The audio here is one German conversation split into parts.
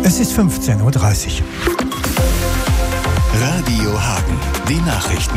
Es ist 15:30 Uhr. Radio Hagen, die Nachrichten.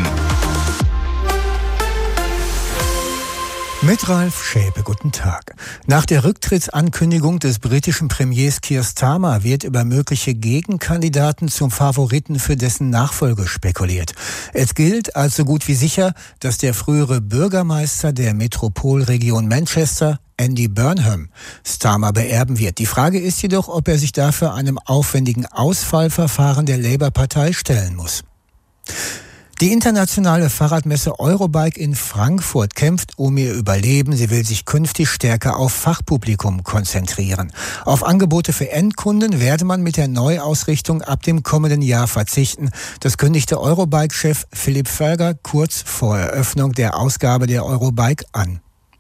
Mit Ralf Schäpe, guten Tag. Nach der Rücktrittsankündigung des britischen Premiers Keir Starmer wird über mögliche Gegenkandidaten zum Favoriten für dessen Nachfolge spekuliert. Es gilt als so gut wie sicher, dass der frühere Bürgermeister der Metropolregion Manchester, Andy Burnham, Starmer beerben wird. Die Frage ist jedoch, ob er sich dafür einem aufwendigen Auswahlverfahren der Labour-Partei stellen muss. Die internationale Fahrradmesse Eurobike in Frankfurt kämpft um ihr Überleben. Sie will sich künftig stärker auf Fachpublikum konzentrieren. Auf Angebote für Endkunden werde man mit der Neuausrichtung ab dem kommenden Jahr verzichten. Das kündigte Eurobike-Chef Philipp Völger kurz vor Eröffnung der Ausgabe der Eurobike an.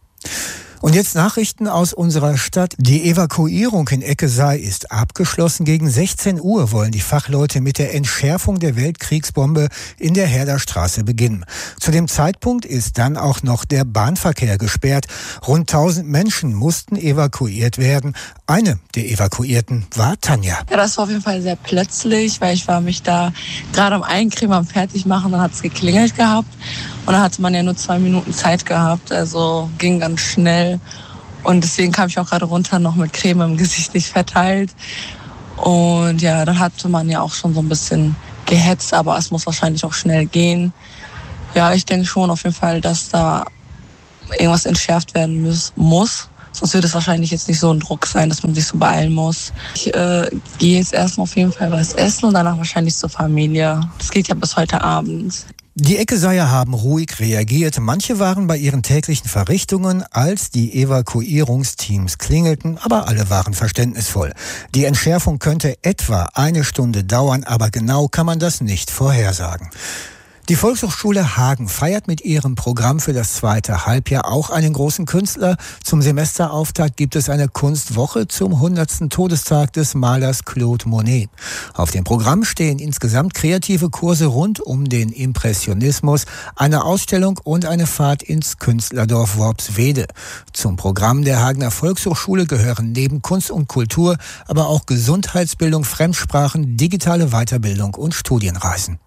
Und jetzt Nachrichten aus unserer Stadt. Die Evakuierung in Eckesei ist abgeschlossen. Gegen 16 Uhr wollen die Fachleute mit der Entschärfung der Weltkriegsbombe in der Herderstraße beginnen. Zu dem Zeitpunkt ist dann auch noch der Bahnverkehr gesperrt. Rund 1000 Menschen mussten evakuiert werden. Eine der Evakuierten war Tanja. Ja, das war auf jeden Fall sehr plötzlich, weil ich war mich da gerade am Eincremen, am Fertigmachen, dann hat es geklingelt gehabt. Und dann hatte man ja nur 2 Minuten Zeit gehabt, also ging ganz schnell. Und deswegen kam ich auch gerade runter, noch mit Creme im Gesicht nicht verteilt. Und ja, dann hatte man ja auch schon so ein bisschen gehetzt, aber es muss wahrscheinlich auch schnell gehen. Ja, ich denke schon auf jeden Fall, dass da irgendwas entschärft werden muss. Sonst wird es wahrscheinlich jetzt nicht so ein Druck sein, dass man sich so beeilen muss. Ich gehe jetzt erstmal auf jeden Fall was essen und danach wahrscheinlich zur Familie. Das geht ja bis heute Abend. Die Eckeseier haben ruhig reagiert. Manche waren bei ihren täglichen Verrichtungen, als die Evakuierungsteams klingelten, aber alle waren verständnisvoll. Die Entschärfung könnte etwa 1 Stunde dauern, aber genau kann man das nicht vorhersagen. Die Volkshochschule Hagen feiert mit ihrem Programm für das zweite Halbjahr auch einen großen Künstler. Zum Semesterauftakt gibt es eine Kunstwoche zum 100. Todestag des Malers Claude Monet. Auf dem Programm stehen insgesamt kreative Kurse rund um den Impressionismus, eine Ausstellung und eine Fahrt ins Künstlerdorf Worpswede. Zum Programm der Hagener Volkshochschule gehören neben Kunst und Kultur aber auch Gesundheitsbildung, Fremdsprachen, digitale Weiterbildung und Studienreisen.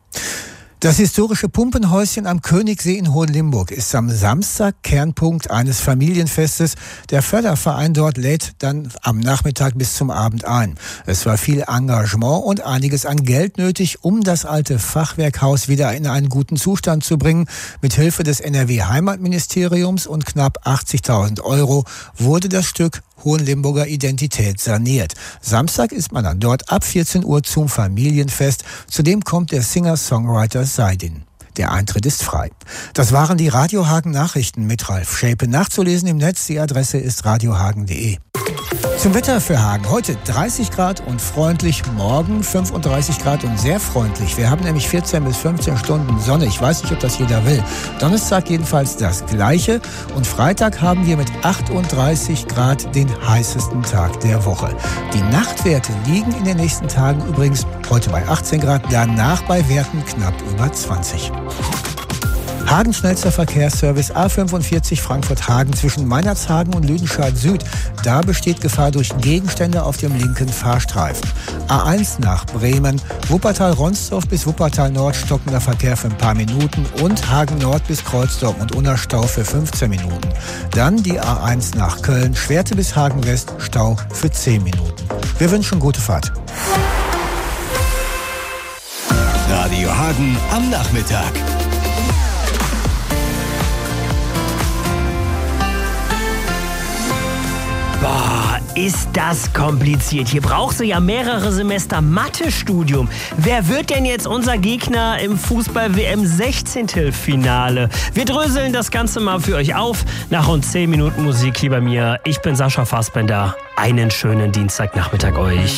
Das historische Pumpenhäuschen am Königssee in Hohenlimburg ist am Samstag Kernpunkt eines Familienfestes. Der Förderverein dort lädt dann am Nachmittag bis zum Abend ein. Es war viel Engagement und einiges an Geld nötig, um das alte Fachwerkhaus wieder in einen guten Zustand zu bringen. Mit Hilfe des NRW-Heimatministeriums und knapp 80.000 € wurde das Stück Hohenlimburger Identität saniert. Samstag ist man dann dort ab 14 Uhr zum Familienfest. Zudem kommt der Singer-Songwriter Seidin. Der Eintritt ist frei. Das waren die Radio Hagen Nachrichten mit Ralf Schäpe. Nachzulesen im Netz. Die Adresse ist radiohagen.de. Zum Wetter für Hagen. Heute 30 Grad und freundlich, morgen 35 Grad und sehr freundlich. Wir haben nämlich 14 bis 15 Stunden Sonne. Ich weiß nicht, ob das jeder will. Donnerstag jedenfalls das Gleiche. Und Freitag haben wir mit 38 Grad den heißesten Tag der Woche. Die Nachtwerte liegen in den nächsten Tagen übrigens heute bei 18 Grad, danach bei Werten knapp über 20. Hagen schnellster Verkehrsservice A45 Frankfurt-Hagen zwischen Meinerzhagen und Lüdenscheid Süd. Da besteht Gefahr durch Gegenstände auf dem linken Fahrstreifen. A1 nach Bremen, Wuppertal-Ronsdorf bis Wuppertal-Nord stockender Verkehr für ein paar Minuten und Hagen-Nord bis Kreuzdorf und Unna Stau für 15 Minuten. Dann die A1 nach Köln, Schwerte bis Hagen-West, Stau für 10 Minuten. Wir wünschen gute Fahrt. Radio Hagen am Nachmittag. Boah, ist das kompliziert. Hier brauchst du ja mehrere Semester Mathe-Studium. Wer wird denn jetzt unser Gegner im Fußball-WM-16-Finale? Wir dröseln das Ganze mal für euch auf. Nach rund 10 Minuten Musik hier bei mir. Ich bin Sascha Fassbender. Einen schönen Dienstagnachmittag euch.